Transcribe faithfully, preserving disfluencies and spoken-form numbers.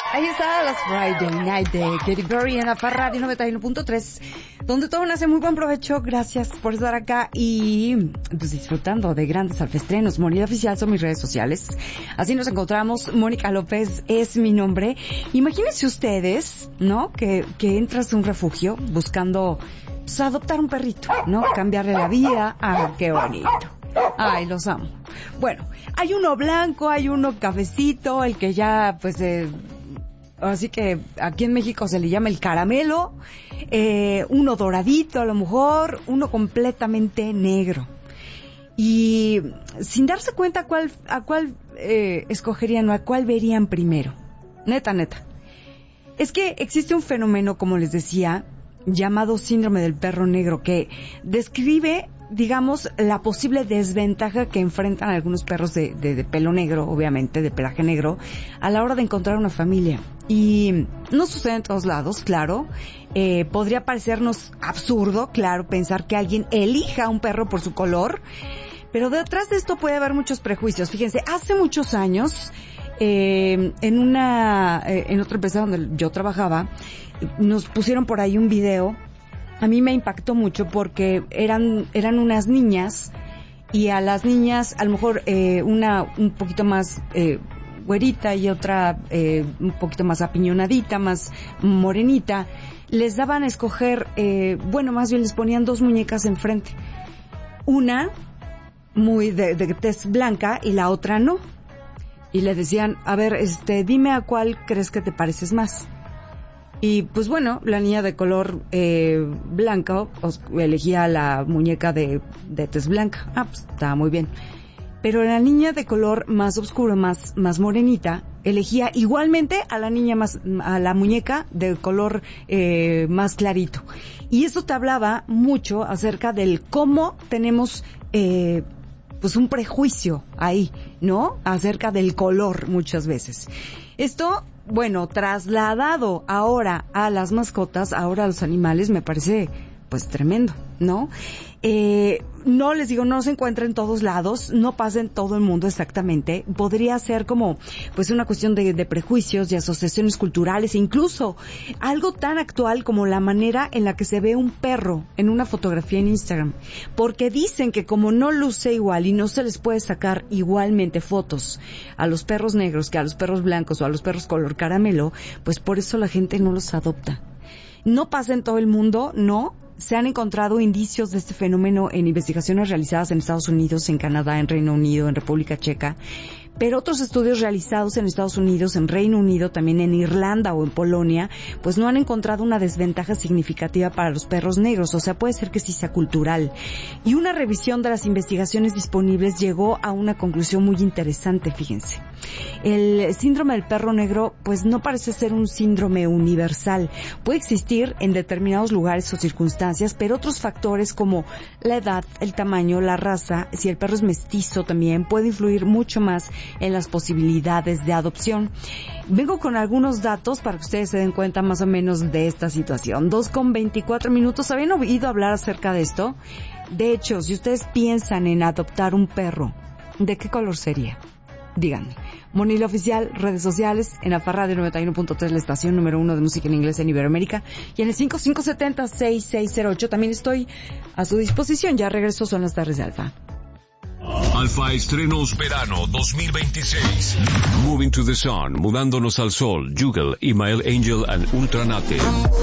Ahí está las Friday Night de Katy Perry en la F A Radio noventa y uno punto tres, donde todo nace muy buen provecho. Gracias por estar acá y pues disfrutando de grandes alfestrenos. Moneda Oficial son mis redes sociales. Así nos encontramos. Mónica López es mi nombre. Imagínense ustedes, ¿no? Que, que entras a un refugio buscando pues, adoptar un perrito, ¿no? Cambiarle la vida. ¡Ah, qué bonito! Ay, los amo. Bueno, hay uno blanco, hay uno cafecito, el que ya, pues, eh, así que aquí en México se le llama el caramelo, eh, uno doradito a lo mejor, uno completamente negro. Y sin darse cuenta a cuál, a cuál eh, escogerían o a cuál verían primero. Neta, neta. Es que existe un fenómeno, como les decía, llamado síndrome del perro negro, que describe, digamos, la posible desventaja que enfrentan algunos perros de, de, de pelo negro, obviamente, de pelaje negro, a la hora de encontrar una familia. Y no sucede en todos lados, claro. Eh, podría parecernos absurdo, claro, pensar que alguien elija a un perro por su color, pero detrás de esto puede haber muchos prejuicios. Fíjense, hace muchos años, eh, en una, eh, en otra empresa donde yo trabajaba, nos pusieron por ahí un video. A mí me impactó mucho porque eran eran unas niñas y a las niñas, a lo mejor eh, una un poquito más eh, güerita y otra eh, un poquito más apiñonadita, más morenita, les daban a escoger, eh, bueno, más bien les ponían dos muñecas enfrente. Una muy de, de tez blanca y la otra no. Y le decían, a ver, este, dime a cuál crees que te pareces más. Y pues bueno, la niña de color eh, blanca os, elegía la muñeca de, de tez blanca. Ah, pues estaba muy bien. Pero la niña de color más oscuro, más, más morenita, elegía igualmente a la niña más, a la muñeca de color eh, más clarito. Y eso te hablaba mucho acerca del cómo tenemos eh, pues un prejuicio ahí, ¿no? Acerca del color muchas veces. Esto, bueno, trasladado ahora a las mascotas, ahora a los animales, me parece pues tremendo, ¿no? Eh, no les digo, no se encuentra en todos lados, no pasa en todo el mundo exactamente. Podría ser como pues una cuestión de, de prejuicios, de asociaciones culturales, e incluso algo tan actual como la manera en la que se ve un perro en una fotografía en Instagram, porque dicen que como no luce igual y no se les puede sacar igualmente fotos a los perros negros que a los perros blancos o a los perros color caramelo, pues por eso la gente no los adopta. No pasa en todo el mundo, no. Se han encontrado indicios de este fenómeno en investigaciones realizadas en Estados Unidos, en Canadá, en Reino Unido, en República Checa, pero otros estudios realizados en Estados Unidos, en Reino Unido, también en Irlanda o en Polonia, pues no han encontrado una desventaja significativa para los perros negros, o sea, puede ser que sí sea cultural. Y una revisión de las investigaciones disponibles llegó a una conclusión muy interesante, fíjense. El síndrome del perro negro, pues no parece ser un síndrome universal. Puede existir en determinados lugares o circunstancias, pero otros factores como la edad, el tamaño, la raza, si el perro es mestizo también, puede influir mucho más en las posibilidades de adopción. Vengo con algunos datos para que ustedes se den cuenta más o menos de esta situación. dos con veinticuatro minutos. ¿Habían oído hablar acerca de esto? De hecho, si ustedes piensan en adoptar un perro, ¿de qué color sería? Díganme. Monila Oficial, redes sociales, en F A Radio noventa y uno punto tres, la estación número uno de música en inglés en Iberoamérica, y en el cinco cinco siete cero, seis seis cero ocho también estoy a su disposición. Ya regreso, son las tardes de Alfa. Alfa Estrenos Verano dos mil veintiséis. Moving to the Sun, Mudándonos al Sol, Jugal, Ismael Angel and Ultranate.